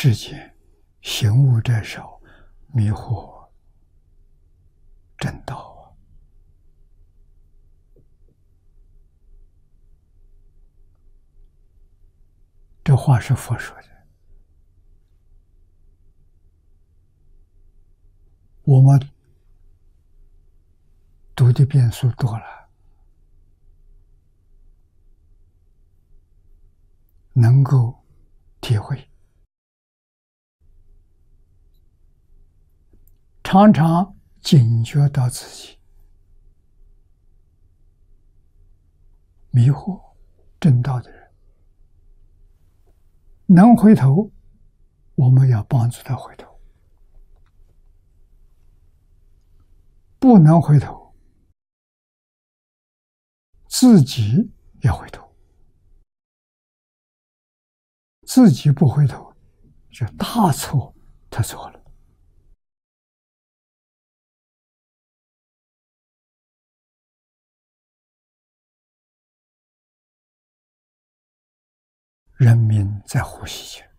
世间行悟者少，迷惑正道啊！这话是佛说的，我们读的遍数多了，能够体会，常常警觉到自己迷惑正道的人，能回头，我们要帮助他回头；不能回头，自己要回头。自己不回头，就大错特错了。人民在呼吸间，